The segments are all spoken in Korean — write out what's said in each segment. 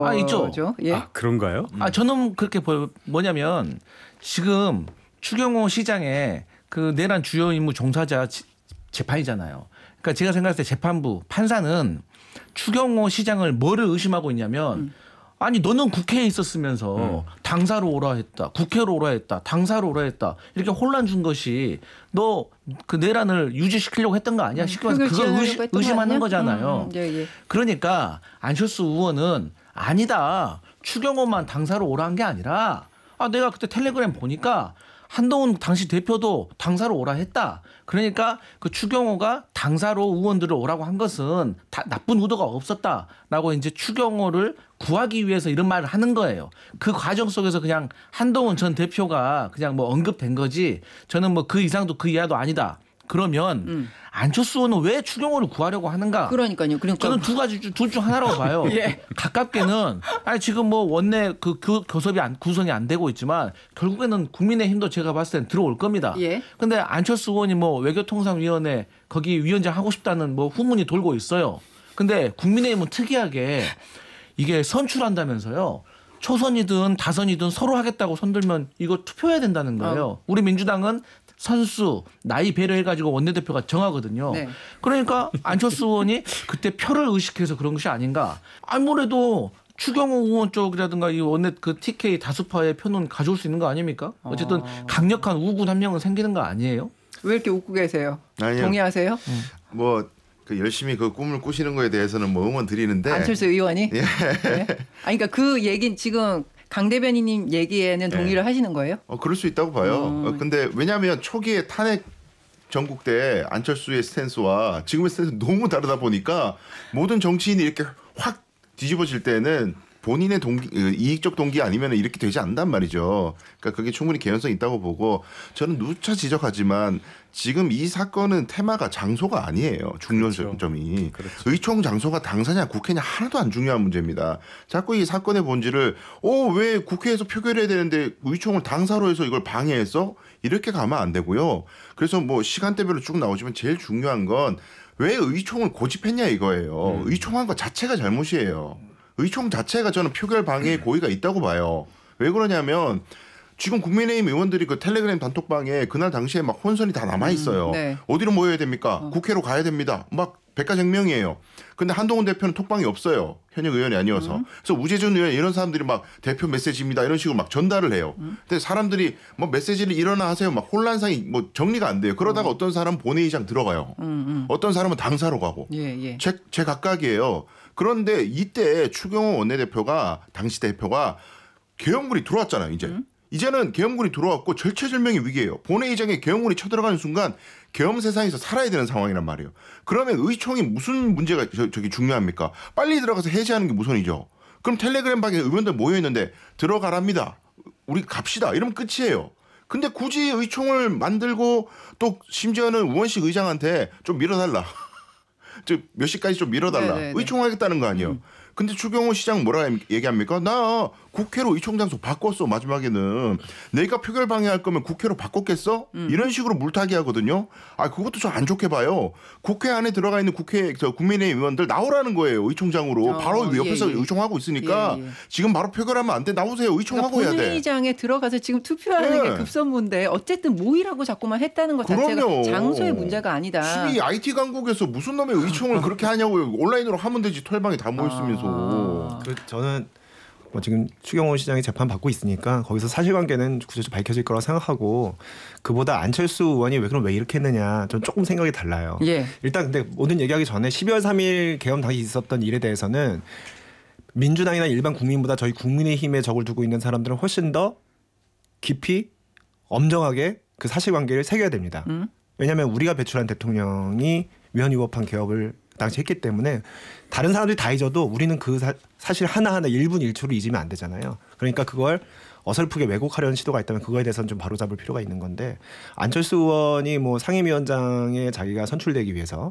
있죠. 예. 아, 그런가요? 저는 그렇게 보여. 뭐냐면 지금 추경호 시장의 그 내란 주요 임무 종사자 재판이잖아요. 그러니까 제가 생각할 때 재판부 판사는 추경호 시장을 뭐를 의심하고 있냐면 아니 너는 국회에 있었으면서 당사로 오라 했다. 국회로 오라 했다. 당사로 오라 했다. 이렇게 혼란 준 것이 너 그 내란을 유지시키려고 했던 거 아니야? 쉽게 말해서 그걸 의심하는 거잖아요. 예. 그러니까 안철수 의원은 아니다. 추경호만 당사로 오라 한 게 아니라 내가 그때 텔레그램 보니까 한동훈 당시 대표도 당사로 오라 했다. 그러니까 그 추경호가 당사로 의원들을 오라고 한 것은 다 나쁜 의도가 없었다라고 이제 추경호를 구하기 위해서 이런 말을 하는 거예요. 그 과정 속에서 그냥 한동훈 전 대표가 그냥 뭐 언급된 거지. 저는 뭐 그 이상도 그 이하도 아니다. 그러면 안철수 의원은 왜 추경호를 구하려고 하는가? 그러니까요. 저는 둘 중 하나라고 봐요. 예. 가깝게는 지금 뭐 원내 그 교섭이 구성이 안 되고 있지만 결국에는 국민의힘도 제가 봤을 땐 들어올 겁니다. 예. 근데 안철수 의원이 뭐 외교통상위원회 거기 위원장 하고 싶다는 뭐 후문이 돌고 있어요. 근데 국민의힘은 특이하게 이게 선출한다면서요. 초선이든 다선이든 서로 하겠다고 손들면 이거 투표해야 된다는 거예요. 우리 민주당은 선수, 나이 배려해가지고 원내대표가 정하거든요. 네. 그러니까 안철수 의원이 그때 표를 의식해서 그런 것이 아닌가. 아무래도 추경호 의원 쪽이라든가 이 원내 그 TK 다수파의 표는 가져올 수 있는 거 아닙니까? 어쨌든 강력한 우군 한 명은 생기는 거 아니에요? 왜 이렇게 웃고 계세요? 아니요. 동의하세요? 그 열심히 그 꿈을 꾸시는 거에 대해서는 뭐 응원 드리는데. 안철수 의원이? 예. 네? 그러니까 그 얘기는 지금 강 대변인님 얘기에는 동의를 하시는 거예요? 그럴 수 있다고 봐요. 근데 왜냐하면 초기에 탄핵 전국 때 안철수의 스탠스와 지금의 스탠스 너무 다르다 보니까 모든 정치인이 이렇게 확 뒤집어질 때는 본인의 이익적 동기 아니면 이렇게 되지 않는단 말이죠. 그러니까 그게 충분히 개연성이 있다고 보고 저는 누차 지적하지만 지금 이 사건은 테마가 장소가 아니에요. 중요점이. 그렇죠. 의총 장소가 당사냐 국회냐 하나도 안 중요한 문제입니다. 자꾸 이 사건의 본질을 왜 국회에서 표결해야 되는데 의총을 당사로 해서 이걸 방해해서 이렇게 가면 안 되고요. 그래서 뭐 시간대별로 쭉 나오지만 제일 중요한 건 왜 의총을 고집했냐 이거예요. 의총한 것 자체가 잘못이에요. 의총 자체가 저는 표결 방해의 고의가 있다고 봐요. 왜 그러냐면 지금 국민의힘 의원들이 그 텔레그램 단톡방에 그날 당시에 막 혼선이 다 남아 있어요. 네. 어디로 모여야 됩니까? 국회로 가야 됩니다. 막 백가쟁명이에요. 근데 한동훈 대표는 톡방이 없어요. 현역 의원이 아니어서. 그래서 우재준 의원 이런 사람들이 막 대표 메시지입니다. 이런 식으로 막 전달을 해요. 근데 사람들이 뭐 메시지를 일어나 하세요. 막 혼란상이 뭐 정리가 안 돼요. 그러다가 어떤 사람은 본회의장 들어가요. 어떤 사람은 당사로 가고. 예. 제 각각이에요. 그런데 이때 추경호 원내대표가 당시 대표가 계엄군이 들어왔잖아요. 이제는 계엄군이 들어왔고 절체절명의 위기예요. 본회의장에 계엄군이 쳐들어가는 순간 계엄 세상에서 살아야 되는 상황이란 말이에요. 그러면 의총이 무슨 문제가 저기 중요합니까? 빨리 들어가서 해제하는 게 우선이죠. 그럼 텔레그램 방에 의원들 모여 있는데 들어가랍니다. 우리 갑시다. 이러면 끝이에요. 근데 굳이 의총을 만들고 또 심지어는 우원식 의장한테 좀 밀어달라. 몇 시까지 좀 밀어달라. 네네네. 의총하겠다는 거 아니에요. 근데 추경호 시장 뭐라 얘기합니까? 나 국회로 의총 장소 바꿨어. 마지막에는 내가 표결 방해할 거면 국회로 바꿨겠어? 이런 식으로 물타기 하거든요. 그것도 좀 안 좋게 봐요. 국회 안에 들어가 있는 국민의힘 의원들 나오라는 거예요. 의총장으로. 바로 옆에서 의총하고 있으니까 지금 바로 표결하면 안 돼. 나오세요. 의총하고 그러니까 해야 돼. 본회의장에 들어가서 지금 투표하는 게 급선무인데 어쨌든 모이라고 자꾸만 했다는 것 자체가 그럼요. 장소의 문제가 아니다. 수비 IT 강국에서 무슨 놈의 의총을 그렇게 하냐고요. 온라인으로 하면 되지. 털방에 다 모였으면서. 저는 뭐 지금 추경호 시장이 재판 받고 있으니까 거기서 사실관계는 구체적으로 밝혀질 거라 생각하고 그보다 안철수 의원이 왜 이렇게 했느냐 저는 조금 생각이 달라요. 예. 일단 근데 모든 얘기하기 전에 12월 3일 계엄 당시 있었던 일에 대해서는 민주당이나 일반 국민보다 저희 국민의힘에 적을 두고 있는 사람들은 훨씬 더 깊이 엄정하게 그 사실관계를 새겨야 됩니다. 왜냐하면 우리가 배출한 대통령이 위헌위법한 개업을 당시 했기 때문에 다른 사람들이 다 잊어도 우리는 그 사실 하나하나 1분 1초를 잊으면 안 되잖아요. 그러니까 그걸 어설프게 왜곡하려는 시도가 있다면 그거에 대해서는 좀 바로잡을 필요가 있는 건데 안철수 의원이 뭐 상임위원장에 자기가 선출되기 위해서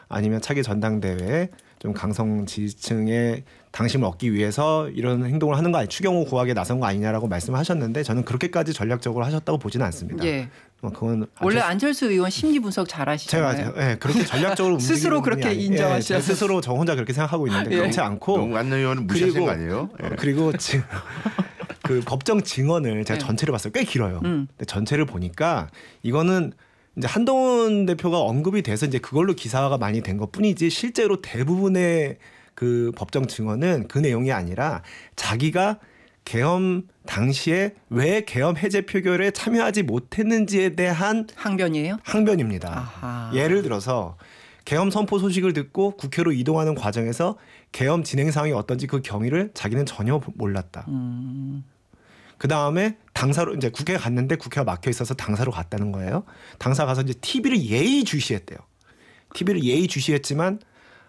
아니면 차기 전당대회에 좀 강성 지지층의 당심을 얻기 위해서 이런 행동을 하는 거 아니 추경호 구하기에 나선 거 아니냐라고 말씀하셨는데 저는 그렇게까지 전략적으로 하셨다고 보지는 않습니다. 예. 그건 원래 안철수 의원 심리 분석 잘하시잖아요. 제가 그렇게 전략적으로 움직이는 스스로 그렇게 분이 인정하시죠. 제 스스로 저 혼자 그렇게 생각하고 있는데 예. 그렇지 않고 너무 안 의원은 무시하신 거 아니에요? 예. 그리고 지금 그 법정 증언을 제가 예. 전체를 봤어요. 꽤 길어요. 근데 전체를 보니까 이거는 이제 한동훈 대표가 언급이 돼서 이제 그걸로 기사화가 많이 된 것뿐이지 실제로 대부분의 그 법정 증언은 그 내용이 아니라 자기가 계엄 당시에 왜 계엄 해제 표결에 참여하지 못했는지에 대한 항변이에요? 항변입니다. 아하. 예를 들어서 계엄 선포 소식을 듣고 국회로 이동하는 과정에서 계엄 진행 상황이 어떤지 그 경위를 자기는 전혀 몰랐다. 그 다음에 당사로 이제 국회에 갔는데 국회가 막혀 있어서 당사로 갔다는 거예요. 당사 가서 이제 TV를 예의주시했대요. TV를 예의주시했지만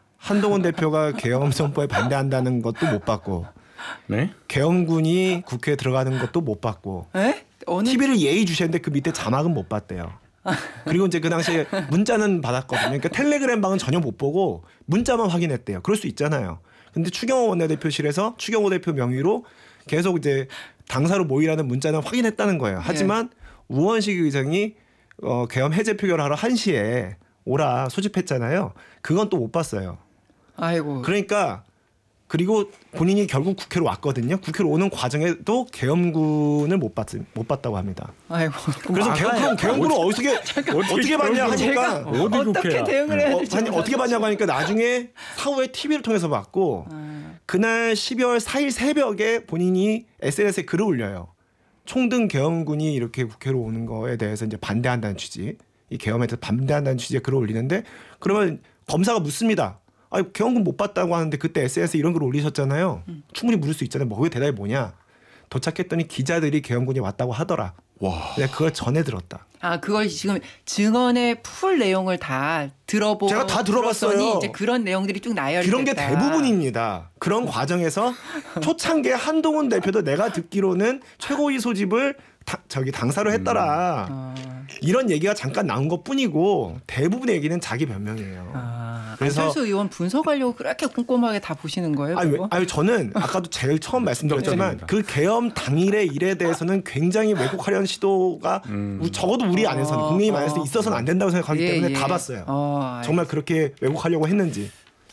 한동훈 대표가 계엄 선포에 반대한다는 것도 못 봤고, 네? 계엄군이 국회에 들어가는 것도 못 봤고, 에? 어느 TV를 예의주시했는데 그 밑에 자막은 못 봤대요. 그리고 이제 그 당시에 문자는 받았거든요. 그러니까 텔레그램 방은 전혀 못 보고 문자만 확인했대요. 그럴 수 있잖아요. 근데 추경호 원내대표실에서 추경호 대표 명의로 계속 이제 당사로 모이라는 문자는 확인했다는 거예요. 하지만 우원식 의장이 계엄 해제 표결하러 1시에 오라 소집했잖아요. 그건 또 못 봤어요. 아이고. 그러니까 그리고 본인이 결국 국회로 왔거든요. 국회로 오는 과정에도 계엄군을 못 봤다고 합니다. 아이고. 그래서 계엄군을 어떻게 봤냐 하니까 어디 어떻게 국회야? 대응을 해야 되지? 아니 어떻게 봤냐고 하니까 나중에 사후에 TV를 통해서 봤고 그날 12월 4일 새벽에 본인이 SNS에 글을 올려요. 총등 계엄군이 이렇게 국회로 오는 거에 대해서 이제 반대한다는 취지, 이 계엄에 대해서 반대한다는 취지의 글을 올리는데 그러면 검사가 묻습니다. 아니 계엄군 못 봤다고 하는데 그때 SNS에 이런 글을 올리셨잖아요. 충분히 물을 수 있잖아요. 뭐 그게 대답이 뭐냐? 도착했더니 기자들이 계엄군이 왔다고 하더라. 와. 내가 그걸 전해 들었다. 아, 그걸 지금 증언의 풀 내용을 다 들어보고 제가 다 들어봤어요. 들었더니 이제 그런 내용들이 쭉 나열됐다. 그런 게 대부분입니다. 그런 과정에서 초창기에 한동훈 대표도 내가 듣기로는 최고위 소집을 당사로 했더라. 이런 얘기가 잠깐 나온 것뿐이고 대부분의 얘기는 자기 변명이에요. 그래서 안철수 의원 분석하려고 그렇게 kom꼼하게 다 보시는 거예요? 그거? 아니 저는 아까도 제일 처음 말씀드렸지만 그 계엄 당일의 일에 대해서는 굉장히 왜곡하려는 시도가 적어도 우리 안에서는 국민의힘 안에서 있어서는 안 된다고 생각하기 때문에 다 봤어요. 정말 그렇게 왜곡하려고 했는지.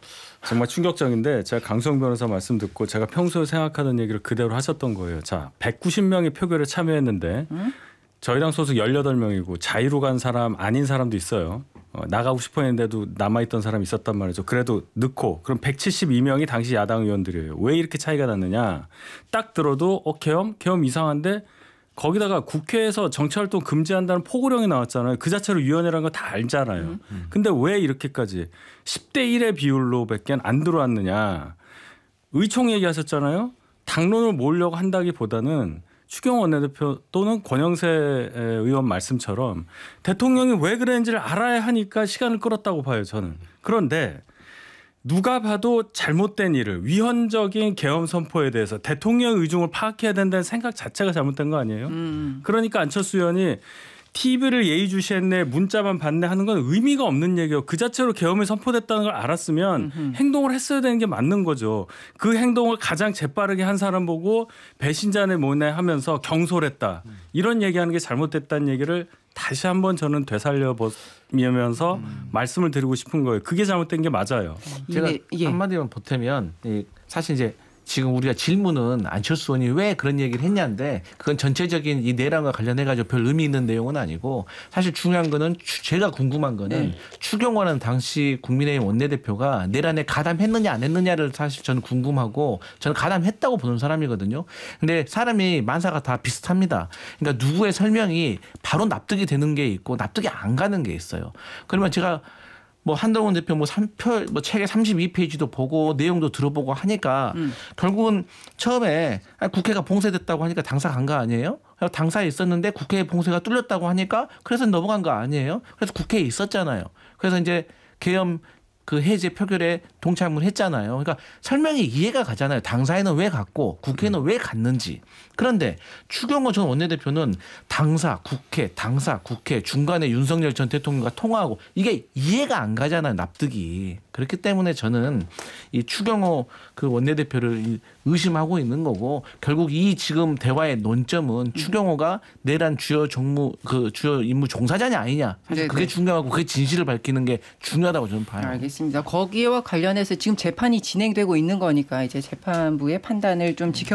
정말 충격적인데 제가 강수영 변호사 말씀 듣고 제가 평소에 생각하던 얘기를 그대로 하셨던 거예요. 자, 190명이 표결에 참여했는데 저희랑 소속 18명이고 자의로 간 사람 아닌 사람도 있어요. 나가고 싶어 했는데도 남아있던 사람이 있었단 말이죠. 그래도 넣고 그럼 172명이 당시 야당 의원들이에요. 왜 이렇게 차이가 났느냐. 딱 들어도 계엄 이상한데 거기다가 국회에서 정치활동 금지한다는 포고령이 나왔잖아요. 그 자체로 위원회라는 거 다 알잖아요. 근데 왜 이렇게까지 10대 1의 비율로밖에 안 들어왔느냐. 의총 얘기하셨잖아요. 당론을 모으려고 한다기보다는 추경호 원내대표 또는 권영세 의원 말씀처럼 대통령이 왜 그랬는지를 알아야 하니까 시간을 끌었다고 봐요. 저는. 그런데 누가 봐도 잘못된 일을 위헌적인 계엄 선포에 대해서 대통령의 의중을 파악해야 된다는 생각 자체가 잘못된 거 아니에요? 그러니까 안철수 의원이 TV를 예의주시했네 문자만 받네 하는 건 의미가 없는 얘기예요. 그 자체로 계엄이 선포됐다는 걸 알았으면 행동을 했어야 되는 게 맞는 거죠. 그 행동을 가장 재빠르게 한 사람 보고 배신자네 뭐네 하면서 경솔했다. 이런 얘기하는 게 잘못됐다는 얘기를 다시 한번 저는 되살려보면서 말씀을 드리고 싶은 거예요. 그게 잘못된 게 맞아요. 제가 한마디만 보태면 사실 이제 지금 우리가 질문은 안철수 의원이 왜 그런 얘기를 했냐인데 그건 전체적인 이 내란과 관련해 가지고 별 의미 있는 내용은 아니고 사실 중요한 거는 제가 궁금한 거는 추경호라는 당시 국민의힘 원내대표가 내란에 가담했느냐 안 했느냐를 사실 저는 궁금하고 저는 가담했다고 보는 사람이거든요. 근데 사람이 만사가 다 비슷합니다. 그러니까 누구의 설명이 바로 납득이 되는 게 있고 납득이 안 가는 게 있어요. 그러면 제가 뭐 한동훈 대표 뭐 책에 32페이지도 보고 내용도 들어보고 하니까 결국은 처음에 국회가 봉쇄됐다고 하니까 당사 간 거 아니에요? 당사에 있었는데 국회 봉쇄가 뚫렸다고 하니까 그래서 넘어간 거 아니에요? 그래서 국회에 있었잖아요. 그래서 이제 계엄 그 해제 표결에 동참을 했잖아요. 그러니까 설명이 이해가 가잖아요. 당사에는 왜 갔고 국회는 왜 갔는지. 그런데 추경호 전 원내대표는 당사, 국회 중간에 윤석열 전 대통령과 통화하고 이게 이해가 안 가잖아요. 납득이. 그렇기 때문에 저는 이 추경호 그 원내대표를 의심하고 있는 거고 결국 이 지금 대화의 논점은 추경호가 내란 주요 임무 종사자냐 아니냐. 사실 그게 네네. 중요하고 그게 진실을 밝히는 게 중요하다고 저는 봐요. 알겠습니다. 거기에와 관련해서 지금 재판이 진행되고 있는 거니까 이제 재판부의 판단을 좀